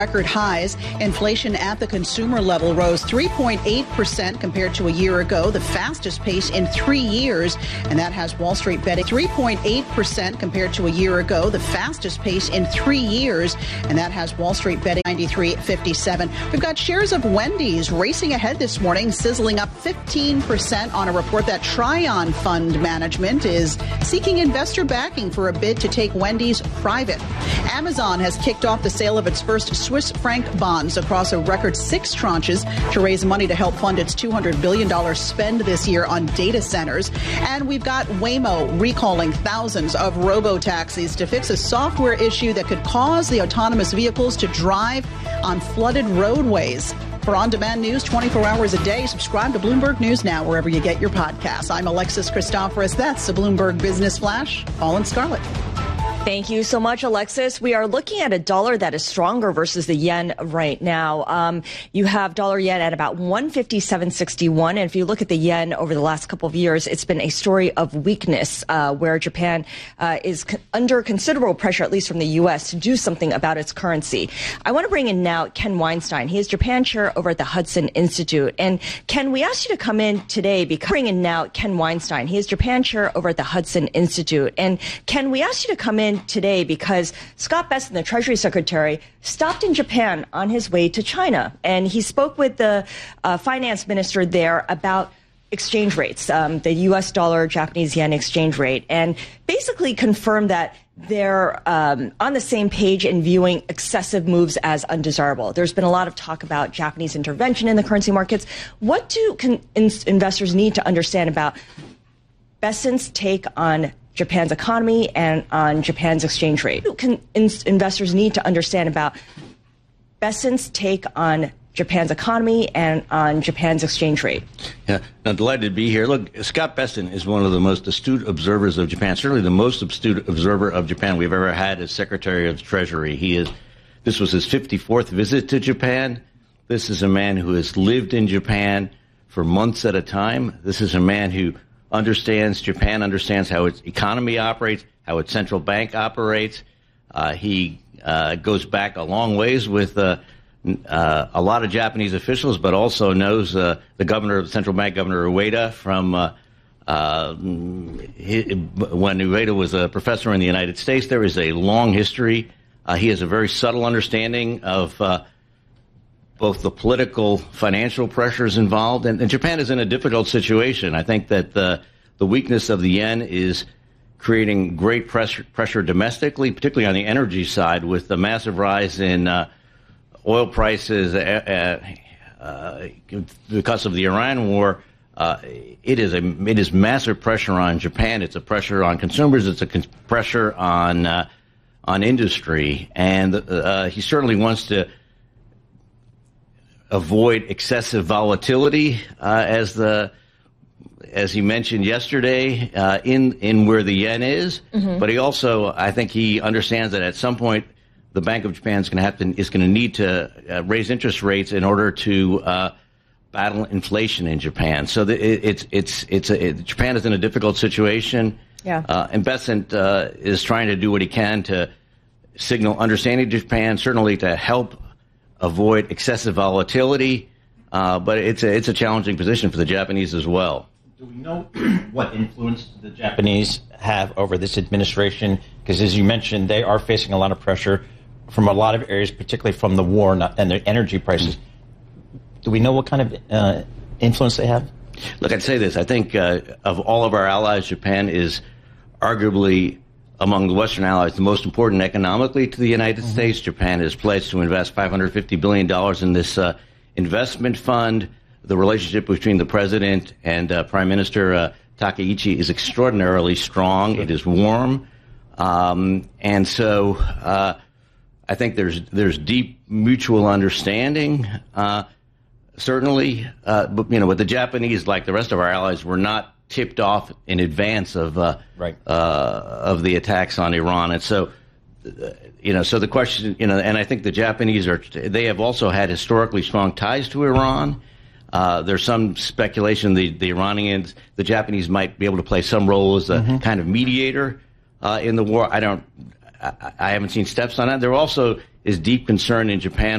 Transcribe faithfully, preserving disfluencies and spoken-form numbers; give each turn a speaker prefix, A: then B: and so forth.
A: Record highs. Inflation at the consumer level rose three point eight percent compared to a year ago, the fastest pace in three years. And that has Wall Street betting three point eight percent compared to a year ago, the fastest pace in three years. And that has Wall Street betting ninety-three fifty-seven. We've got shares of Wendy's racing ahead this morning, sizzling up fifteen percent on a report that Tryon Fund Management is seeking investor backing for a bid to take Wendy's private. Amazon has kicked off the sale of its first Swiss franc bonds across a record six tranches to raise money to help fund its two hundred billion dollars spend this year on data centers. And we've got Waymo recalling thousands of robo-taxis to fix a software issue that could cause the autonomous vehicles to drive on flooded roadways. For on-demand news twenty-four hours a day, subscribe to Bloomberg News Now wherever you get your podcasts. I'm Alexis Christoforous. That's the Bloomberg Business Flash. Paul and Scarlett.
B: Thank you so much, Alexis. We are looking at a dollar that is stronger versus the yen right now. Um, you have dollar yen at about one fifty-seven sixty-one. And if you look at the yen over the last couple of years, it's been a story of weakness, uh, where Japan uh, is co- under considerable pressure, at least from the U S, to do something about its currency. I want to bring in now Ken Weinstein. He is Japan chair over at the Hudson Institute. And Ken, we asked you to come in today because bring in now Ken Weinstein. He is Japan chair over at the Hudson Institute. And Ken, we asked you to come in today because Scott Bessent, the Treasury Secretary, stopped in Japan on his way to China. And he spoke with the uh, finance minister there about exchange rates, um, the U S dollar, Japanese yen exchange rate, and basically confirmed that they're um, on the same page in viewing excessive moves as undesirable. There's been a lot of talk about Japanese intervention in the currency markets. What do con- in- investors need to understand about Bessent's take on Japan's economy and on Japan's exchange rate? What do in- investors need to understand about Bessent's take on Japan's economy and on Japan's exchange rate?
C: Yeah, I'm delighted to be here. Look, Scott Bessent is one of the most astute observers of Japan, certainly the most astute observer of Japan we've ever had as Secretary of the Treasury. He is. This was his fifty-fourth visit to Japan. This is a man who has lived in Japan for months at a time. This is a man who understands Japan, understands how its economy operates, how its central bank operates. Uh, he uh, goes back a long ways with uh, uh, a lot of Japanese officials, but also knows uh, the governor of the central bank, Governor Ueda, from uh, uh, he, when Ueda was a professor in the United States. There is a long history. Uh, he has a very subtle understanding of uh, both the political, financial pressures involved. And, and Japan is in a difficult situation. I think that the, the weakness of the yen is creating great pressure, pressure domestically, particularly on the energy side, with the massive rise in uh, oil prices uh, uh, because of the Iran war. Uh, it is a it is massive pressure on Japan. It's a pressure on consumers. It's a con- pressure on uh, on industry. And uh, he certainly wants to avoid excessive volatility, uh, as the as he mentioned yesterday, uh, in in where the yen is. Mm-hmm. But he also, I think, he understands that at some point the Bank of Japan is going to have to is going to need to uh, raise interest rates in order to uh, battle inflation in Japan. So the, it, it's it's it's a, it, Japan is in a difficult situation. Yeah. Uh, and Bessent uh, is trying to do what he can to signal understanding to Japan, certainly to help avoid excessive volatility, uh, but it's a, it's a challenging position for the Japanese as well.
D: Do we know what influence the Japanese have over this administration? Because as you mentioned, they are facing a lot of pressure from a lot of areas, particularly from the war and their energy prices. Do we know what kind of uh, influence they have?
C: Look, I'd say this. I think uh, of all of our allies, Japan is arguably among the Western allies, the most important economically to the United mm-hmm. States. Japan has pledged to invest five hundred fifty billion dollars in this uh, investment fund. The relationship between the president and uh, Prime Minister uh, Takaichi is extraordinarily strong. Sure. It is warm. Um, and so uh, I think there's there's deep mutual understanding, uh, certainly. Uh, but, you know, with the Japanese, like the rest of our allies, were not tipped off in advance of uh, right. uh, of the attacks on Iran. And so, uh, you know, so the question, you know, and I think the Japanese are, they have also had historically strong ties to Iran. Uh, there's some speculation the, the Iranians, the Japanese might be able to play some role as a mm-hmm. kind of mediator uh, in the war. I don't, I, I haven't seen steps on that. They're also is deep concern in Japan